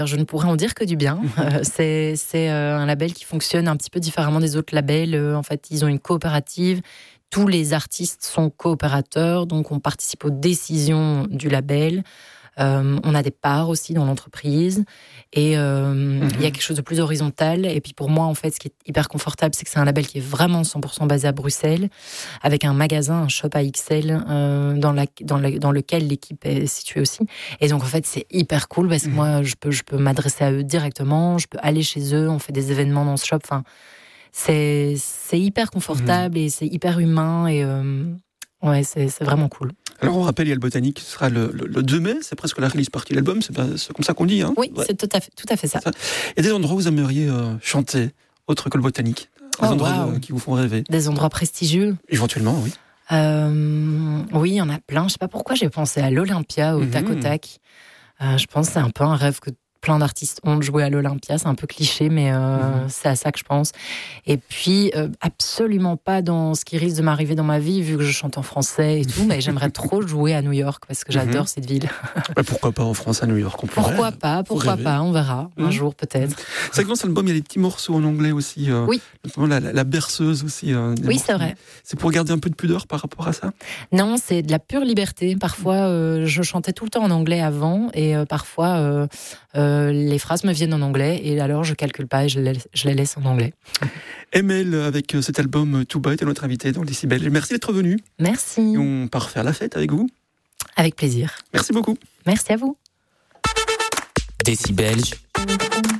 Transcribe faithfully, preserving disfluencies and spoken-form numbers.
Je ne pourrais en dire que du bien. Euh, c'est c'est euh, un label qui fonctionne un petit peu différemment des autres labels. Euh, en fait, ils ont une coopérative. Tous les artistes sont coopérateurs, donc on participe aux décisions du label. Euh, on a des parts aussi dans l'entreprise et euh, mm-hmm. il y a quelque chose de plus horizontal. Et puis pour moi, en fait, ce qui est hyper confortable, c'est que c'est un label qui est vraiment cent pour cent basé à Bruxelles, avec un magasin, un shop à X L euh, dans, la, dans, la, dans lequel l'équipe est située aussi. Et donc en fait, c'est hyper cool parce que mm-hmm. moi, je peux, je peux m'adresser à eux directement, je peux aller chez eux, on fait des événements dans ce shop. Enfin, c'est, c'est hyper confortable mm-hmm. et c'est hyper humain et euh, ouais, c'est, c'est vraiment cool. Alors on rappelle, il y a le Botanique qui sera le, le, le deux mai, c'est presque la release party de l'album, c'est, pas, c'est comme ça qu'on dit. Hein oui, ouais. c'est tout à fait, tout à fait ça. ça. Il y a des endroits où vous aimeriez euh, chanter, autre que le Botanique, des oh, endroits wow. euh, qui vous font rêver. Des endroits prestigieux. Éventuellement, oui. Euh, oui, il y en a plein. Je ne sais pas pourquoi j'ai pensé à l'Olympia, au mm-hmm. tac au tac. Euh, je pense que c'est un peu un rêve que plein d'artistes ont de jouer à l'Olympia, c'est un peu cliché, mais euh, mmh. c'est à ça que je pense. Et puis, euh, absolument pas dans ce qui risque de m'arriver dans ma vie, vu que je chante en français et tout, mais j'aimerais trop jouer à New York, parce que j'adore mmh. cette ville. Mais pourquoi pas en France, à New York on Pourquoi pas, pourquoi pas, on verra, mmh. un jour peut-être. C'est que dans cet album, il y a des petits morceaux en anglais aussi, euh, oui. notamment la, la, la berceuse aussi. Euh, oui, c'est vrai. C'est pour garder un peu de pudeur par rapport à ça ? Non, c'est de la pure liberté. Parfois, euh, je chantais tout le temps en anglais avant, et euh, parfois, euh, euh, les phrases me viennent en anglais et alors je calcule pas et je les, je les laisse en anglais. M L avec cet album Too Bad est notre invité dans Décibel. Merci d'être venu. Merci. Et on part faire la fête avec vous. Avec plaisir. Merci beaucoup. Merci à vous. Décibel.